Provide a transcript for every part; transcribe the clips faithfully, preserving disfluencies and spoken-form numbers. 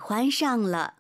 欢上了。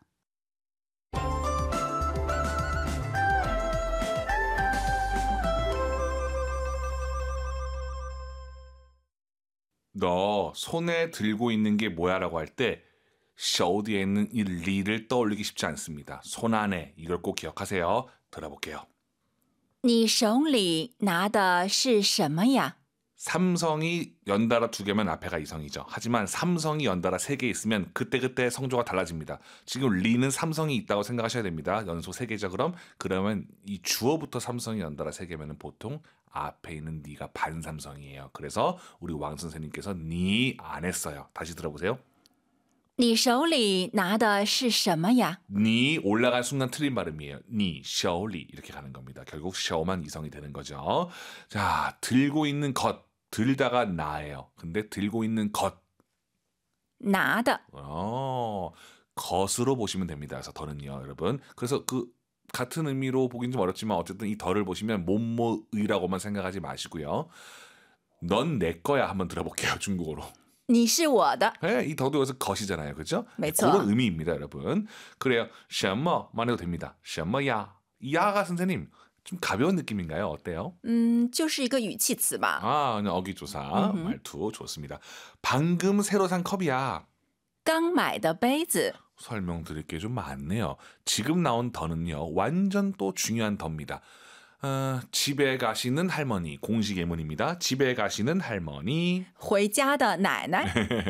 너 손에 들고 있는 게 뭐야라고 할 때 셔 뒤에 있는 이 리를 떠올리기 쉽지 않습니다. 손 안에 이걸 꼭 기억하세요. 들어볼게요. 你手里拿的是什么呀? 삼성이 연달아 두 개면 앞에가 이성이죠. 하지만 삼성이 연달아 세 개 있으면 그때그때 성조가 달라집니다. 지금 리는 삼성이 있다고 생각하셔야 됩니다. 연속 세 개죠. 그럼 그러면 이 주어부터 삼성이 연달아 세 개면 보통 앞에 있는 니가 반삼성이에요. 그래서 우리 왕 선생님께서 니 안 했어요. 다시 들어보세요. 你手里拿的是什么呀? 니 올라갈 순간 틀린 발음이에요. 니, 셔리 이렇게 가는 겁니다. 결국 셔만 이성이 되는 거죠. 자, 들고 있는 것. 들다가 나예요. 근데 들고 있는 것. 拿的. 어, 것으로 보시면 됩니다. 그래서 더는요, 여러분. 그래서 그 같은 의미로 보긴 좀 어렵지만 어쨌든 이 더를 보시면 뭐뭐의라고만 생각하지 마시고요. 넌 내 거야 한번 들어볼게요. 중국어로. 你是我的. 네, 이 더도 여기서 것이잖아요. 그렇죠? 没错. 그런 의미입니다, 여러분. 그래요. 什么만 해도 됩니다. 什么呀? 야가 선생님 좀 가벼운 느낌인가요? 어때요? 음, 就是一个语气词吧. 아, 그냥 어기조사 음흠. 말투 좋습니다. 방금 새로 산 컵이야. 刚买的杯子. 설명드릴 게 좀 많네요. 지금 나온 더는요. 완전 또 중요한 더입니다. 어, 집에 가시는 할머니 공식 예문입니다. 집에 가시는 할머니 回家的奶奶.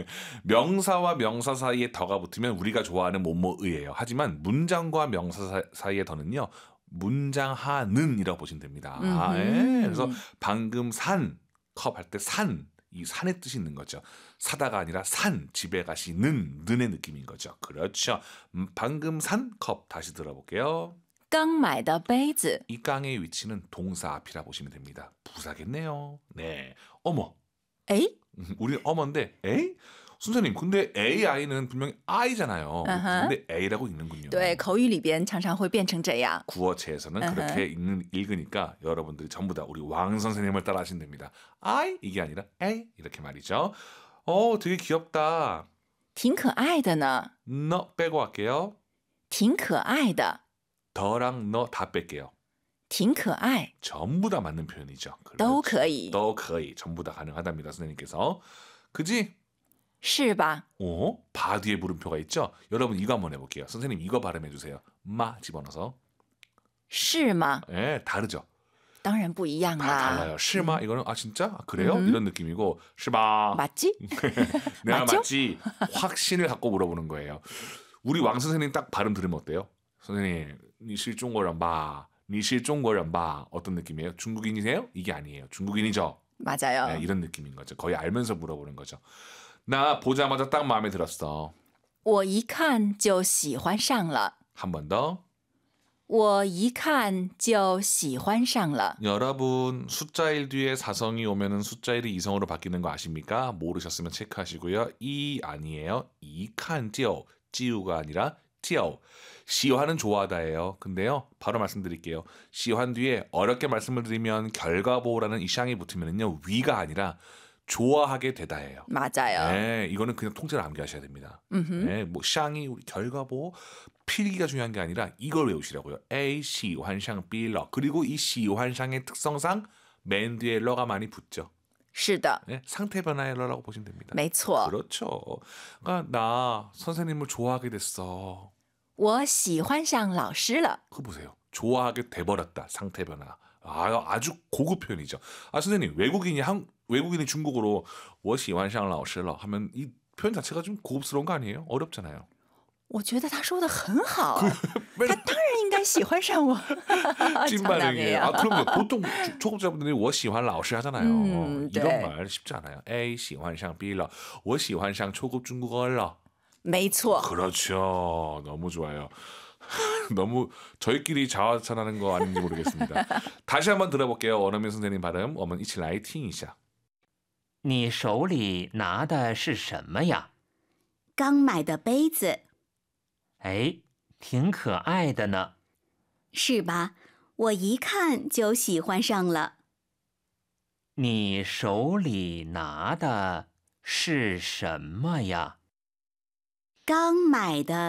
명사와 명사 사이에 더가 붙으면 우리가 좋아하는 뭐뭐의예요. 하지만 문장과 명사 사이에 더는요. 문장하는이라고 보시면 됩니다. 예, 그래서 방금 산 컵 할 때 산 이 산의 뜻이 있는 거죠. 사다가 아니라 산 집에 가시는 는의 느낌인 거죠. 그렇죠. 음, 방금 산 컵 다시 들어볼게요. 刚买的杯子. 이 깡의 위치는 동사 앞이라 보시면 됩니다. 부사겠네요. 네. 어머. 에이? 우리 어머인데 에이? 선생님 근데 에이아이는 분명히 I잖아요. Uh-huh. 근데 A라고 읽는군요. 对，口语里边常常会变成这样. 구어체에서는 Uh-huh. 그렇게 읽는, 읽으니까 여러분들이 전부 다 우리 왕 선생님을 따라 하시면 됩니다. I 이게 아니라 A 이렇게 말이죠. 어 되게 귀엽다. 挺可爱的呢. 너 빼고 할게요. 挺可爱的. 더랑 너 다 뺄게요. 挺可爱. 전부 다 맞는 표현이죠. 都可以. 도 거의 전부 다 가능하답니다. 선생님께서. 그지? 是吧? 어? 바 뒤에 물음표가 있죠? 여러분 이거 한번 해볼게요. 선생님 이거 발음해 주세요. 마 집어넣어서. 是吗? 예, 다르죠? 当然不一样 다 啦. 달라요. 시마 이거는 아 진짜? 아, 그래요? 음. 이런 느낌이고 시바 맞지? 내가 맞죠? 맞지? 확신을 갖고 물어보는 거예요. 우리 왕 선생님 딱 발음 들으면 어때요? 선생님, 你是中国人吧?你是中国人吧? 어떤 느낌이에요? 중국인이세요? 이게 아니에요. 중국인이죠? 맞아요. 네, 이런 느낌인 거죠. 거의 알면서 물어보는 거죠. 나 보자마자 딱 마음에 들었어. 我一看就喜欢上了. 한 번 더. 我一看就喜欢上了. 여러분 숫자 일 뒤에 사성이 오면은 숫자 일이 이성으로 바뀌는 거 아십니까? 모르셨으면 체크하시고요. 이 아니에요. 이칸 tiêu 지우가 아니라 tiêu. 시환은 좋아하다예요. 근데요. 바로 말씀드릴게요. 시환 뒤에 어렵게 말씀을 드리면 결과보라는 이 샹이 붙으면은요. 위가 아니라 좋아하게 되다예요. 맞아요. 네, 이거는 그냥 통째로 암기하셔야 됩니다. 네, 뭐 샹이 우리 결과보 필기가 중요한 게 아니라 이걸 외우시라고요. A, 시환샹, 빌러. 그리고 이 시환샹의 특성상 맨 뒤에 러가 많이 붙죠. 是的. 네, 상태 변화의 러라고 보시면 됩니다. 没错. 그렇죠. 그러니까 나 선생님을 좋아하게 됐어. 我喜欢上老师了. 그거 보세요. 좋아하게 돼버렸다. 상태 변화. 아, 아주 고급 표현이죠. 아 선생님 외국인이 한 외국인이 중국어로 我喜欢上老师了 하면 이 표현 자체가 좀 고급스러운 거 아니에요? 어렵잖아요. 我觉得他说的很好. 他当然应该喜欢上我. 찐반응이에요. 아, 그럼요. 보통 주- 초급자분들이 我喜欢老师 하잖아요. 음, 이런 네. 말 쉽지 않아요. A 喜欢上 B 了我喜欢上 초급 중국어 了没错. 그렇죠. 너무 좋아요. 너무 저희끼리 자화자찬하는 거 아닌지 모르겠습니다. 다시 한번 들어볼게요. 원어민 선생님 발음. 我们一起来听一下. 你手里拿的是什么呀？ 刚买的杯子。 哎，挺可爱的呢。 是吧？我一看就喜欢上了。 你手里拿的是什么呀？ 刚买的